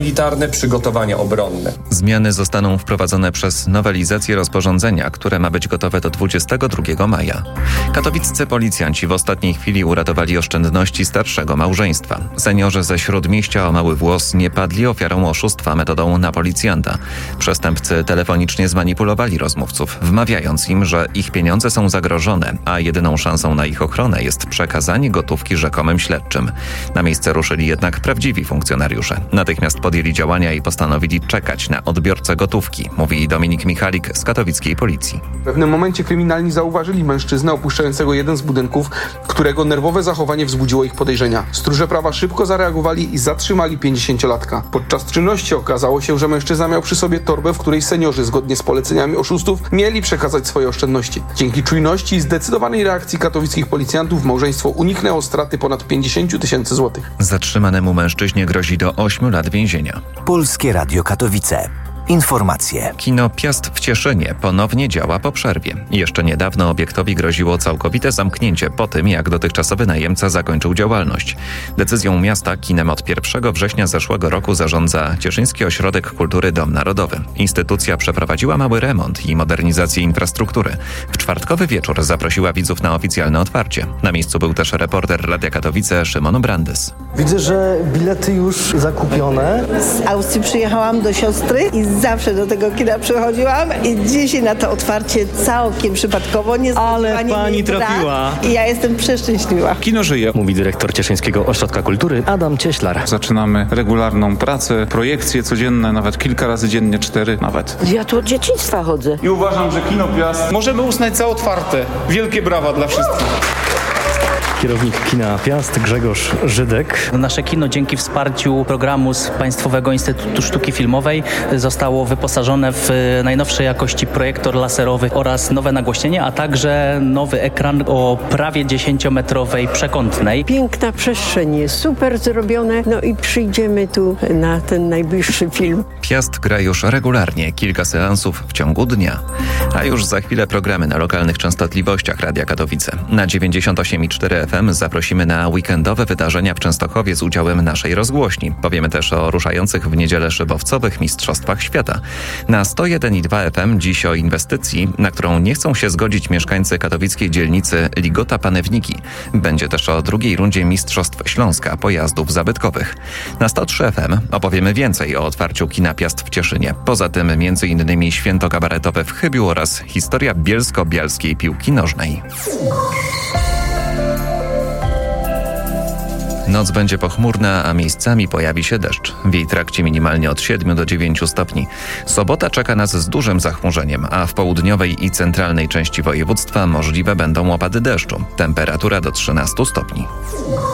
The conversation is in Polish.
militarne przygotowania obronne. Zmiany zostaną wprowadzone przez nowelizację rozporządzenia, które ma być gotowe do 22 maja. Katowiccy policjanci w ostatniej chwili uratowali oszczędności starszego małżeństwa. Seniorzy ze Śródmieścia o mały włos nie padli ofiarą oszustwa metodą na policjanta. Przestępcy telefonicznie zmanipulowali rozmówców, wmawiając im, że ich pieniądze są zagrożone, a jedyną szansą na ich ochronę jest przekazanie gotówki rzekomym śledczym. Na miejsce ruszyli jednak prawdziwi funkcjonariusze. Natychmiast podjęli działania i postanowili czekać na odbiorcę gotówki, mówi Dominik Michalik z katowickiej policji. W pewnym momencie kryminalni zauważyli mężczyznę opuszczającego jeden z budynków, którego nerwowe zachowanie wzbudziło ich podejrzenia. Stróże prawa szybko zareagowali i zatrzymali 50-latka. Podczas czynności okazało się, że mężczyzna miał przy sobie torbę, w której seniorzy, zgodnie z poleceniami oszustów, mieli przekazać swoje oszczędności. Dzięki czujności i zdecydowanej reakcji katowickich policjantów małżeństwo uniknęło straty ponad 50 000 złotych. Zatrzymanemu mężczyźnie grozi do 8 lat więzienia. Polskie Radio Katowice. Informacje. Kino Piast w Cieszynie ponownie działa po przerwie. Jeszcze niedawno obiektowi groziło całkowite zamknięcie po tym, jak dotychczasowy najemca zakończył działalność. Decyzją miasta kinem od 1 września zeszłego roku zarządza Cieszyński Ośrodek Kultury Dom Narodowy. Instytucja przeprowadziła mały remont i modernizację infrastruktury. W czwartkowy wieczór zaprosiła widzów na oficjalne otwarcie. Na miejscu był też reporter Radia Katowice Szymon Brandys. Widzę, że bilety już zakupione. Z Austrii przyjechałam do siostry i zawsze do tego kina przychodziłam i dzisiaj na to otwarcie całkiem przypadkowo. Ale pani trafiła. I ja jestem przeszczęśliwa. Kino żyje, Mówi dyrektor Cieszyńskiego Ośrodka Kultury Adam Cieślar. zaczynamy regularną pracę, projekcje codzienne, nawet kilka razy dziennie, 4 nawet. Ja tu od dzieciństwa chodzę. I uważam, że Kino Piast możemy uznać za otwarte. Wielkie brawa dla wszystkich. Kierownik Kina Piast Grzegorz Żydek. Nasze kino dzięki wsparciu programu z Państwowego Instytutu Sztuki Filmowej zostało wyposażone w najnowszej jakości projektor laserowy oraz nowe nagłośnienie, a także nowy ekran o prawie 10-metrowej przekątnej. Piękna przestrzeń jest, super zrobione, no i przyjdziemy tu na ten najbliższy film. Piast gra już regularnie, kilka seansów w ciągu dnia. A już za chwilę programy na lokalnych częstotliwościach Radia Katowice. Na 98,4 FM zaprosimy na weekendowe wydarzenia w Częstochowie z udziałem naszej rozgłośni. Powiemy też o ruszających w niedzielę szybowcowych Mistrzostwach Świata. Na 101,2 FM dziś o inwestycji, na którą nie chcą się zgodzić mieszkańcy katowickiej dzielnicy Ligota-Panewniki. Będzie też o drugiej rundzie Mistrzostw Śląska pojazdów zabytkowych. Na 103 FM opowiemy więcej o otwarciu Kina Piast w Cieszynie. Poza tym m.in. święto kabaretowe w Chybiu oraz historia bielsko-bialskiej piłki nożnej. Noc będzie pochmurna, a miejscami pojawi się deszcz. W jej trakcie minimalnie od 7 do 9 stopni. Sobota czeka nas z dużym zachmurzeniem, a w południowej i centralnej części województwa możliwe będą opady deszczu. Temperatura do 13 stopni.